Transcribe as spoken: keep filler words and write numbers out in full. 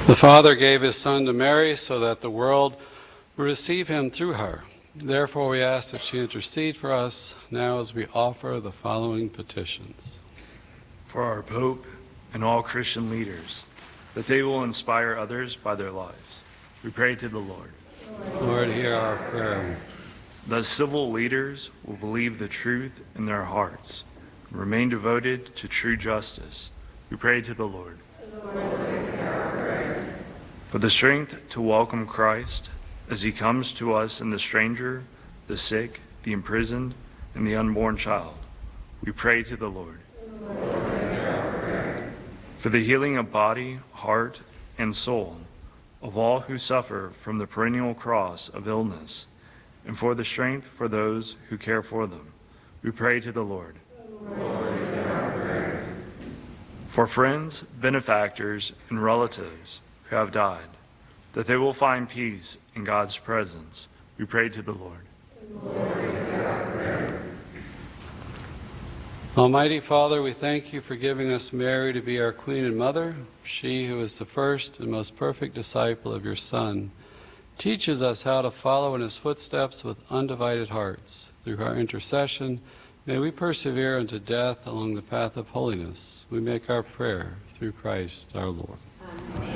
The Father gave his Son to Mary so that the world would receive him through her. Therefore we ask that she intercede for us now as we offer the following petitions. For our Pope and all Christian leaders, that they will inspire others by their lives. We pray to the Lord. Lord, hear our prayer. That civil leaders will believe the truth in their hearts and remain devoted to true justice. We pray to the Lord. For the strength to welcome Christ as he comes to us in the stranger, the sick, the imprisoned, and the unborn child. We pray to the Lord. For the healing of body, heart, and soul of all who suffer from the perennial cross of illness, and for the strength for those who care for them. We pray to the Lord. For friends, benefactors, and relatives who have died, that they will find peace in God's presence. We pray to the Lord. Almighty Father, we thank you for giving us Mary to be our Queen and Mother. She who is the first and most perfect disciple of your Son teaches us how to follow in his footsteps with undivided hearts. Through her intercession, may we persevere unto death along the path of holiness. We make our prayer through Christ our Lord. Amen.